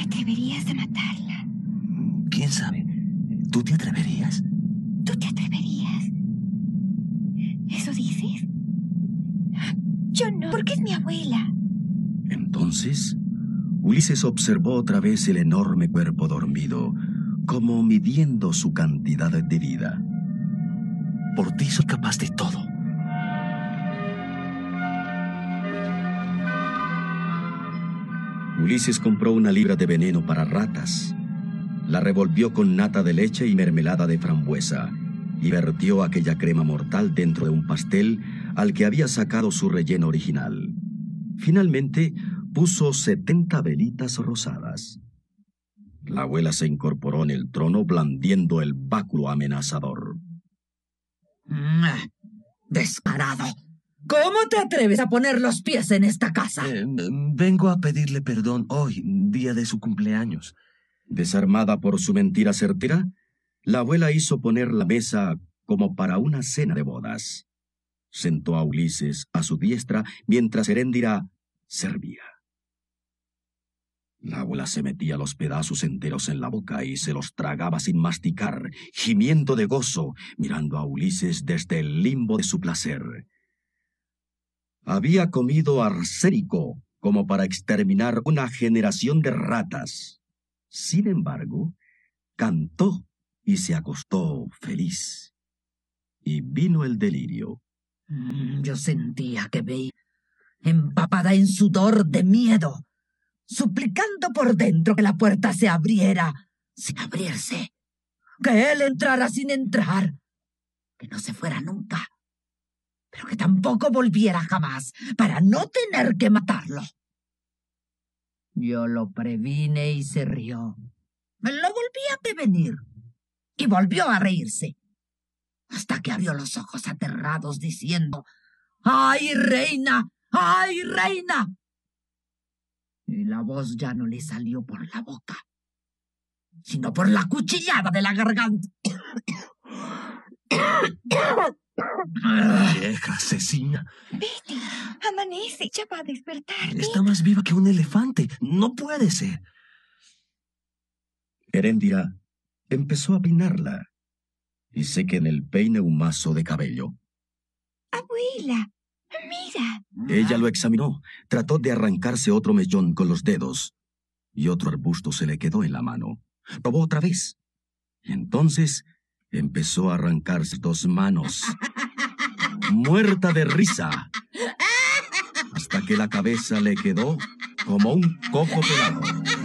atreverías a matarla? ¿Quién sabe? ¿Tú te atreverías? ¿Tú te atreverías? ¿Eso dices? Yo no, porque es mi abuela. Entonces, Ulises observó otra vez el enorme cuerpo dormido, como midiendo su cantidad de vida. Por ti soy capaz de todo. Ulises compró una libra de veneno para ratas. La revolvió con nata de leche y mermelada de frambuesa, y vertió aquella crema mortal dentro de un pastel al que había sacado su relleno original. Finalmente, puso 70 velitas rosadas. La abuela se incorporó en el trono blandiendo el báculo amenazador. ¡Descarado! ¿Cómo te atreves a poner los pies en esta casa? Vengo a pedirle perdón hoy, día de su cumpleaños. Desarmada por su mentira certera, la abuela hizo poner la mesa como para una cena de bodas. Sentó a Ulises a su diestra mientras Heréndira servía. La abuela se metía los pedazos enteros en la boca y se los tragaba sin masticar, gimiendo de gozo, mirando a Ulises desde el limbo de su placer. Había comido arsénico como para exterminar una generación de ratas. Sin embargo, cantó y se acostó feliz. Y vino el delirio. Yo sentía que veía, empapada en sudor de miedo, suplicando por dentro que la puerta se abriera sin abrirse, que él entrara sin entrar, que no se fuera nunca, pero que tampoco volviera jamás para no tener que matarlo. Yo lo previne y se rió. Me lo volví a prevenir y volvió a reírse, hasta que abrió los ojos aterrados diciendo: ¡Ay, reina! ¡Ay, reina! Y la voz ya no le salió por la boca, sino por la cuchillada de la garganta. Vieja asesina. Vete, amanece, ya va a despertar. Está más viva que un elefante. No puede ser. Heréndira empezó a peinarla, y sé que en el peine un mazo de cabello. Abuela, mira. Ella lo examinó, trató de arrancarse otro mechón con los dedos, y otro arbusto se le quedó en la mano. Probó otra vez, y entonces empezó a arrancarse 2 manos, muerta de risa, hasta que la cabeza le quedó como un coco pelado.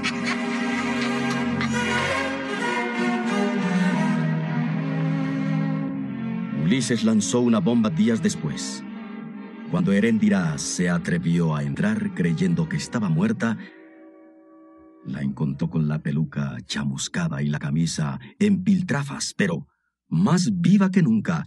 Ulises lanzó una bomba días después. Cuando Heréndira se atrevió a entrar creyendo que estaba muerta, la encontró con la peluca chamuscada y la camisa en piltrafas, pero más viva que nunca,